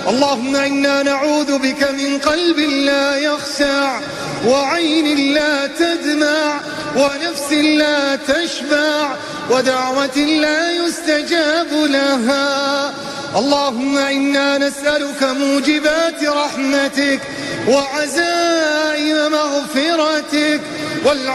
اللهم إنا نعوذ بك من قلب لا يخشع، وعين لا تدمع، ونفس لا تشبع، ودعوة لا يستجاب لها. اللهم إنا نسألك موجبات رحمتك وعزائم مغفرتك